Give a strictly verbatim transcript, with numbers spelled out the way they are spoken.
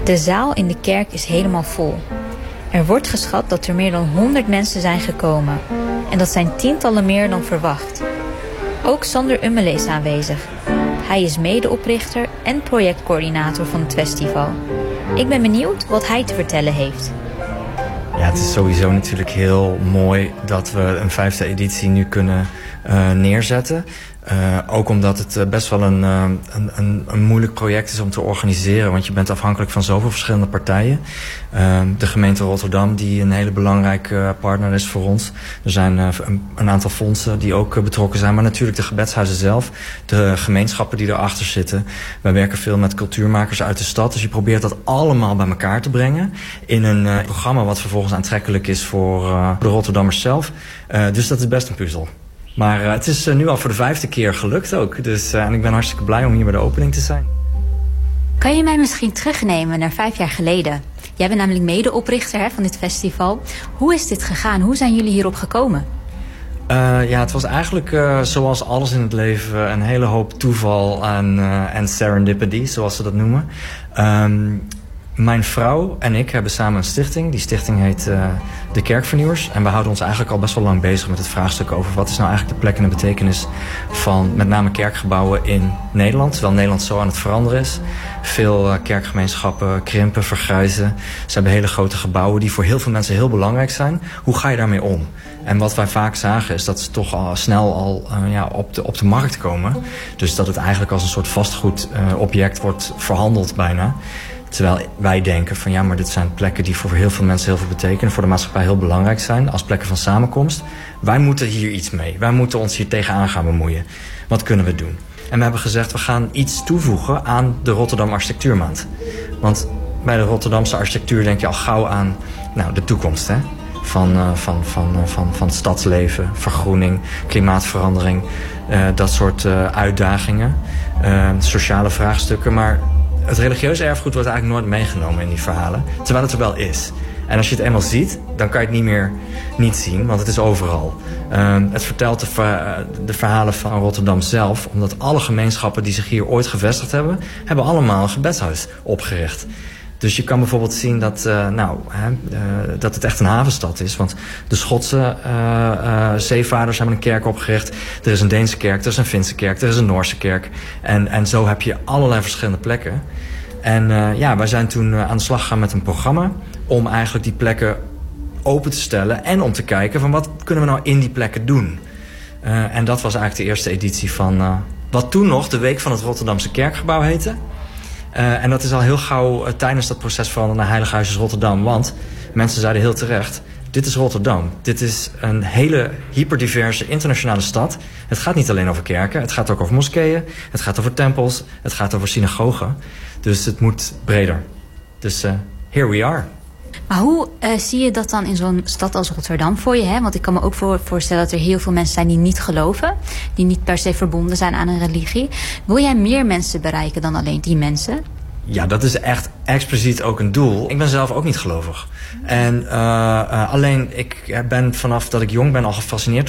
De zaal in de kerk is helemaal vol. Er wordt geschat dat er meer dan honderd mensen zijn gekomen. En dat zijn tientallen meer dan verwacht. Ook Sander Ummele is aanwezig. Hij is medeoprichter en projectcoördinator van het festival. Ik ben benieuwd wat hij te vertellen heeft. Ja, het is sowieso natuurlijk heel mooi dat we een vijfde editie nu kunnen uh, neerzetten. Uh, ook omdat het uh, best wel een, uh, een, een, een moeilijk project is om te organiseren. Want je bent afhankelijk van zoveel verschillende partijen. Uh, de gemeente Rotterdam, die een hele belangrijke uh, partner is voor ons. Er zijn uh, een, een aantal fondsen die ook uh, betrokken zijn. Maar natuurlijk de gebedshuizen zelf. De gemeenschappen die erachter zitten. Wij werken veel met cultuurmakers uit de stad. Dus je probeert dat allemaal bij elkaar te brengen. In een uh, programma wat vervolgens aantrekkelijk is voor uh, de Rotterdammers zelf. Uh, dus dat is best een puzzel. Maar uh, het is uh, nu al voor de vijfde keer gelukt ook. Dus, uh, en ik ben hartstikke blij om hier bij de opening te zijn. Kan je mij misschien terugnemen naar vijf jaar geleden? Jij bent namelijk medeoprichter hè, van dit festival. Hoe is dit gegaan? Hoe zijn jullie hierop gekomen? Uh, ja, het was eigenlijk uh, zoals alles in het leven een hele hoop toeval en, uh, en serendipity, zoals ze dat noemen. Um, Mijn vrouw en ik hebben samen een stichting. Die stichting heet uh, De Kerkvernieuwers. En we houden ons eigenlijk al best wel lang bezig met het vraagstuk over wat is nou eigenlijk de plek en de betekenis van met name kerkgebouwen in Nederland. Terwijl Nederland zo aan het veranderen is. Veel uh, kerkgemeenschappen krimpen, vergrijzen. Ze hebben hele grote gebouwen die voor heel veel mensen heel belangrijk zijn. Hoe ga je daarmee om? En wat wij vaak zagen is dat ze toch al snel al uh, ja, op, de, op de markt komen. Dus dat het eigenlijk als een soort vastgoedobject uh, wordt verhandeld bijna. Terwijl wij denken van ja, maar dit zijn plekken die voor heel veel mensen heel veel betekenen. Voor de maatschappij heel belangrijk zijn als plekken van samenkomst. Wij moeten hier iets mee. Wij moeten ons hier tegenaan gaan bemoeien. Wat kunnen we doen? En we hebben gezegd, we gaan iets toevoegen aan de Rotterdam Architectuurmaand. Want bij de Rotterdamse architectuur denk je al gauw aan nou, de toekomst. Hè? Van, uh, van, van, uh, van, van het stadsleven, vergroening, klimaatverandering. Uh, dat soort uh, uitdagingen. Uh, sociale vraagstukken. Maar het religieuze erfgoed wordt eigenlijk nooit meegenomen in die verhalen. Terwijl het er wel is. En als je het eenmaal ziet, dan kan je het niet meer niet zien, want het is overal. Uh, het vertelt de, ver, de verhalen van Rotterdam zelf, omdat alle gemeenschappen die zich hier ooit gevestigd hebben, hebben allemaal een gebedshuis opgericht. Dus je kan bijvoorbeeld zien dat, uh, nou, hè, uh, dat het echt een havenstad is. Want de Schotse uh, uh, zeevaarders hebben een kerk opgericht. Er is een Deense kerk, er is een Finse kerk, er is een Noorse kerk. En, en zo heb je allerlei verschillende plekken. En uh, ja, wij zijn toen uh, aan de slag gegaan met een programma om eigenlijk die plekken open te stellen en om te kijken van wat kunnen we nou in die plekken doen. Uh, en dat was eigenlijk de eerste editie van uh, wat toen nog de Week van het Rotterdamse Kerkgebouw heette. Uh, en dat is al heel gauw uh, tijdens dat proces veranderd naar Heilig Huisjes Rotterdam. Want mensen zeiden heel terecht, dit is Rotterdam. Dit is een hele hyperdiverse internationale stad. Het gaat niet alleen over kerken, het gaat ook over moskeeën. Het gaat over tempels, het gaat over synagogen. Dus het moet breder. Dus uh, here we are. Maar hoe uh, zie je dat dan in zo'n stad als Rotterdam voor je? Hè? Want ik kan me ook voor, voorstellen dat er heel veel mensen zijn die niet geloven. Die niet per se verbonden zijn aan een religie. Wil jij meer mensen bereiken dan alleen die mensen? Ja, dat is echt expliciet ook een doel. Ik ben zelf ook niet gelovig. En uh, uh, alleen, ik ben vanaf dat ik jong ben al gefascineerd